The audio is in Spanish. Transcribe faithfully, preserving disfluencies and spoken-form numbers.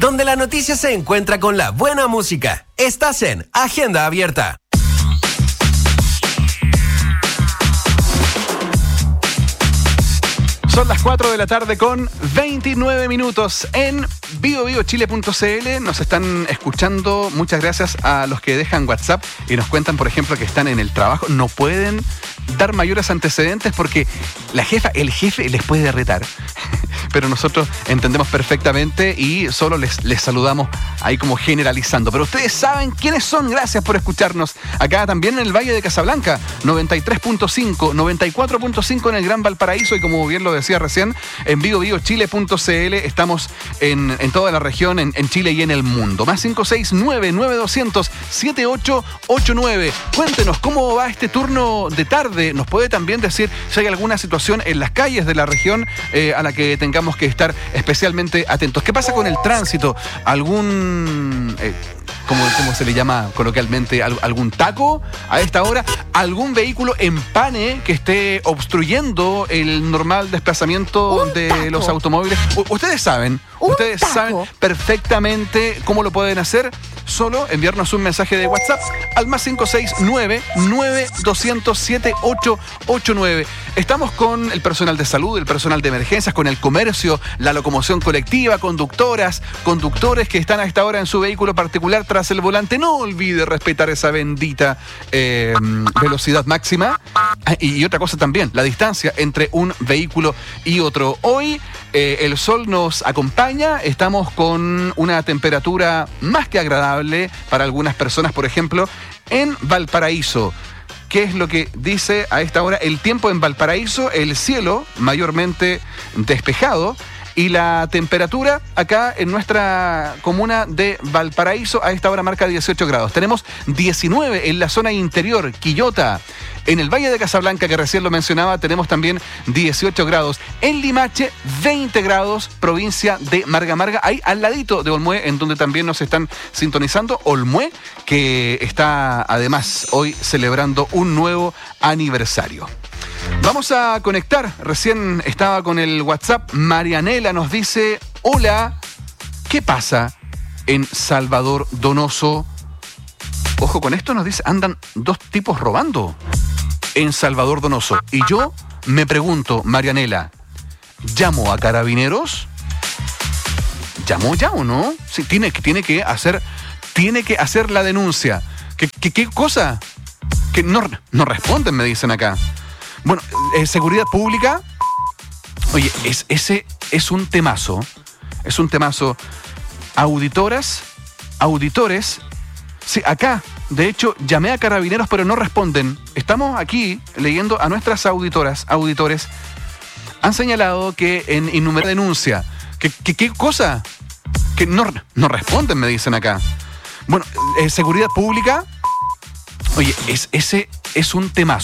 donde la noticia se encuentra con la buena música. Estás en Agenda Abierta. Son las cuatro de la tarde con veintinueve minutos en bio bio chile punto c l. Nos están escuchando. Muchas gracias a los que dejan WhatsApp y nos cuentan, por ejemplo, que están en el trabajo. No pueden dar mayores antecedentes porque la jefa, el jefe les puede retar. Pero nosotros entendemos perfectamente y solo les, les saludamos ahí como generalizando. Pero ustedes saben quiénes son. Gracias por escucharnos. Acá también en el Valle de Casablanca, noventa y tres punto cinco, noventa y cuatro punto cinco en el Gran Valparaíso y como bien lo decía recién, en bio bio chile punto c l. Estamos en, en toda la región, en, en Chile y en el mundo. Más cinco seis nueve, nueve dos cero cero, siete ocho ocho nueve. Cuéntenos cómo va este turno de tarde. Nos puede también decir si hay alguna situación en las calles de la región eh, a la que tengamos que estar especialmente atentos. ¿Qué pasa con el tránsito? ¿Algún... Eh, ¿Cómo, ¿Cómo se le llama coloquialmente? ¿Algún taco a esta hora? ¿Algún vehículo en pane que esté obstruyendo el normal desplazamiento de taco. Los automóviles? U- ustedes saben, Un ustedes taco. saben perfectamente cómo lo pueden hacer. Solo enviarnos un mensaje de WhatsApp al más cinco seis nueve, nueve dos cero cero, siete ocho ocho nueve. Estamos con el personal de salud, el personal de emergencias, con el comercio, la locomoción colectiva, conductoras, conductores que están a esta hora en su vehículo particular tras el volante. No olvide respetar esa bendita eh, velocidad máxima. Y, y otra cosa también, la distancia entre un vehículo y otro. Hoy eh, el sol nos acompaña, estamos con una temperatura más que agradable para algunas personas, por ejemplo, en Valparaíso. ¿Qué es lo que dice a esta hora el tiempo en Valparaíso? El cielo mayormente despejado y la temperatura acá en nuestra comuna de Valparaíso a esta hora marca dieciocho grados. Tenemos diecinueve en la zona interior, Quillota. En el Valle de Casablanca, que recién lo mencionaba, tenemos también dieciocho grados. En Limache, veinte grados, provincia de Marga Marga, ahí al ladito de Olmué, en donde también nos están sintonizando. Olmué, que está además hoy celebrando un nuevo aniversario. Vamos a conectar. Recién estaba con el WhatsApp. Marianela nos dice: hola, ¿qué pasa en Salvador Donoso? Ojo con esto, nos dice, andan dos tipos robando en Salvador Donoso. Y yo me pregunto, Marianela, ¿llamo a Carabineros? ¿Llamó ya o no? Sí, tiene, tiene que hacer, tiene que hacer la denuncia. ¿Qué, qué, qué cosa? Que no, no responden, me dicen acá. Bueno, eh, seguridad pública. Oye, es, ese es un temazo. Es un temazo. Auditoras, auditores. Sí, acá, de hecho, llamé a Carabineros, pero no responden. Estamos aquí leyendo a nuestras auditoras, auditores. Han señalado que en innumerables denuncia. ¿Qué, qué, qué cosa? Que no, no responden, me dicen acá. Bueno, eh, seguridad pública. Oye, es, ese es un temazo.